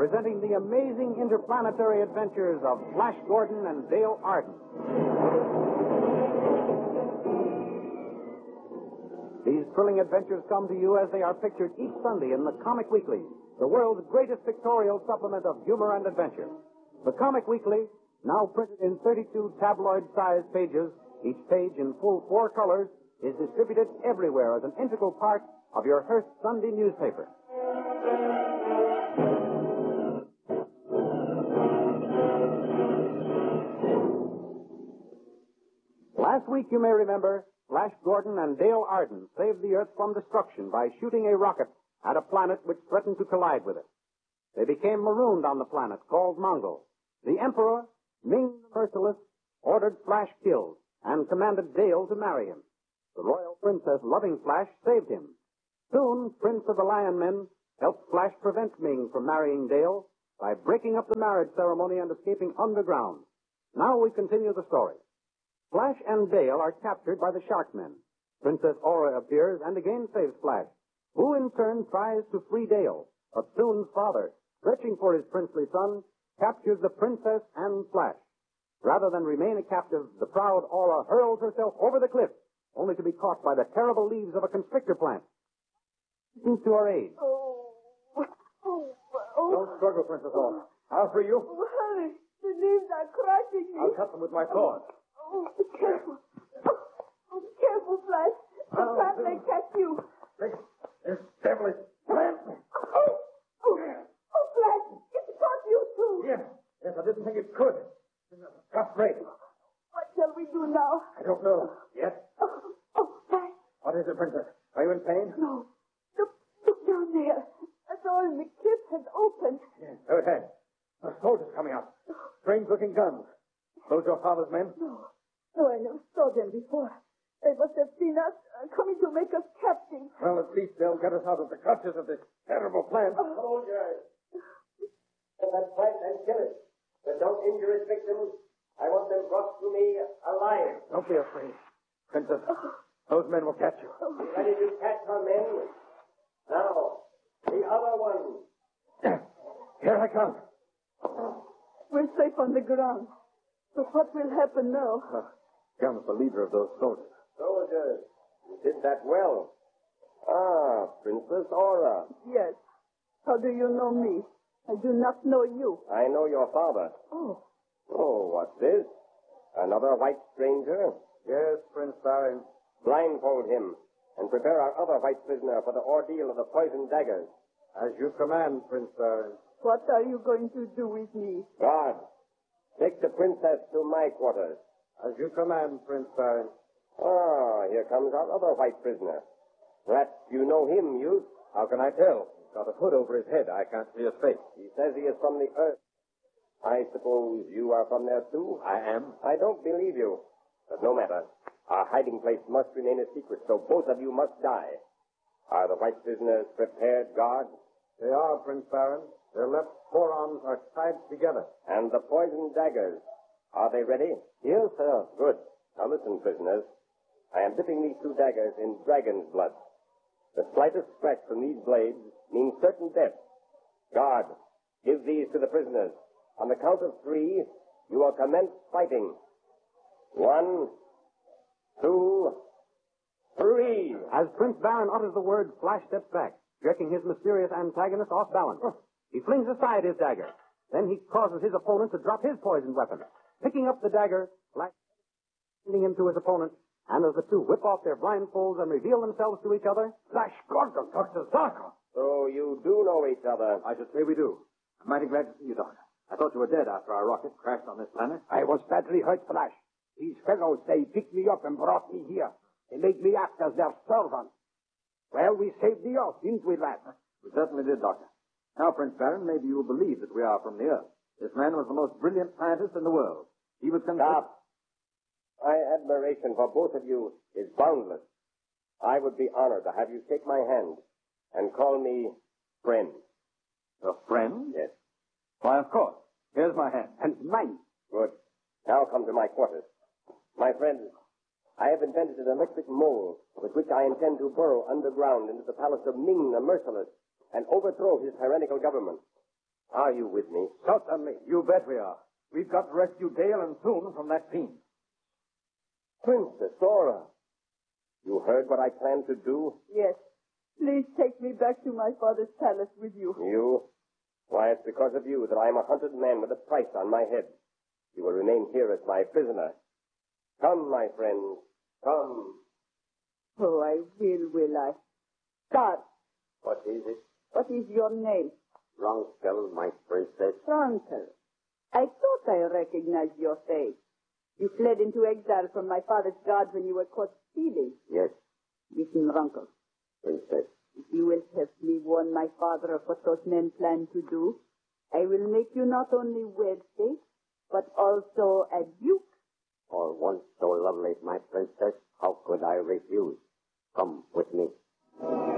presenting the amazing interplanetary adventures of Flash Gordon and Dale Arden. These thrilling adventures come to you as they are pictured each Sunday in the Comic Weekly, the world's greatest pictorial supplement of humor and adventure. The Comic Weekly, now printed in 32 tabloid-sized pages, each page in full 4 colors, is distributed everywhere as an integral part of your Hearst Sunday newspaper. Last week, you may remember, Flash Gordon and Dale Arden saved the Earth from destruction by shooting a rocket at a planet which threatened to collide with it. They became marooned on the planet called Mongo. The Emperor, Ming the Merciless, ordered Flash killed and commanded Dale to marry him. The royal princess, loving Flash, saved him. Soon, Prince of the Lion Men helped Flash prevent Ming from marrying Dale by breaking up the marriage ceremony and escaping underground. Now we continue the story. Flash and Dale are captured by the Sharkmen. Princess Aura appears and again saves Flash, who in turn tries to free Dale. But soon father, searching for his princely son, captures the princess and Flash. Rather than remain a captive, the proud Aura hurls herself over the cliff, only to be caught by the terrible leaves of a constrictor plant. Seems to her aid. Don't struggle, Princess Aura. I'll free you. Hurry. The leaves are crushing me. I'll cut them with my sword. Oh, be careful. Oh, be careful, Flash. The plant may catch you. This devilish plant. Oh, Flash, it caught you too. Yes, I didn't think it could. Tough break. What shall we do now? I don't know yet. Oh, Flash. What is it, Princess? Are you in pain? No. Look down there. A door in the cliff has opened. Yes, so it has. A soldier's coming up. Strange-looking guns. Those your father's men? No, I never saw them before. They must have seen us coming to make us captive. Well, at least they'll get us out of the clutches of this terrible plan. Soldiers, get that plant and kill it. But don't injure its victims. I want them brought to me alive. Don't be afraid, Princess. Those men will catch you. Be ready to catch our men. Now, the other one. Here I come. We're safe on the ground. But what will happen now? Comes the leader of those soldiers. Soldiers, you did that well. Ah, Princess Aura. Yes. How do you know me? I do not know you. I know your father. Oh. Oh, what's this? Another white stranger? Yes, Prince Baron. Blindfold him and prepare our other white prisoner for the ordeal of the poisoned daggers. As you command, Prince Baron. What are you going to do with me? Guard, take the princess to my quarters. As you command, Prince Baron. Ah, here comes our other white prisoner. Perhaps you know him, youth. How can I tell? He's got a hood over his head. I can't see his face. He says he is from the earth. I suppose you are from there, too? I am. I don't believe you. But no matter. Our hiding place must remain a secret, so both of you must die. Are the white prisoners prepared, guard? They are, Prince Baron. Their left forearms are tied together. And the poisoned daggers, are they ready? Yes, sir. Good. Now listen, prisoners. I am dipping these 2 daggers in dragon's blood. The slightest scratch from these blades means certain death. Guard, give these to the prisoners. On the count of 3, you will commence fighting. 1, 2, 3. As Prince Baron utters the word, Flash steps back, jerking his mysterious antagonist off balance. He flings aside his dagger. Then he causes his opponent to drop his poisoned weapon. Picking up the dagger, Flash handing him to his opponent, and as the two whip off their blindfolds and reveal themselves to each other, Flash Gordon, Dr. Zarko. So you do know each other. I should say we do. I'm mighty glad to see you, Doctor. I thought you were dead after our rocket crashed on this planet. I was badly hurt, Flash. These fellows, they picked me up and brought me here. They made me act as their servant. Well, we saved the Earth, didn't we, lad? We certainly did, Doctor. Now, Prince Baron, maybe you'll believe that we are from the Earth. This man was the most brilliant scientist in the world. He was Stop. My admiration for both of you is boundless. I would be honored to have you shake my hand and call me friend. A friend? Yes. Why, of course. Here's my hand. And mine. Good. Now come to my quarters. My friends, I have invented an electric mole with which I intend to burrow underground into the palace of Ming the Merciless and overthrow his tyrannical government. Are you with me? Certainly. You bet we are. We've got to rescue Dale and soon from that fiend. Princess Aura, you heard what I planned to do? Yes. Please take me back to my father's palace with you. You? Why, it's because of you that I am a hunted man with a price on my head. You will remain here as my prisoner. Come, my friends, come. Oh, I will I? God, What is it? what is your name? Ronkel, my princess. Frankel. I thought I recognized your face. You fled into exile from my father's guard when you were caught stealing. Yes, Listen, Ronkel. princess. If you will help me warn my father of what those men plan to do, I will make you not only wealthy, but also a duke. For once so lovely, my princess, how could I refuse? Come with me.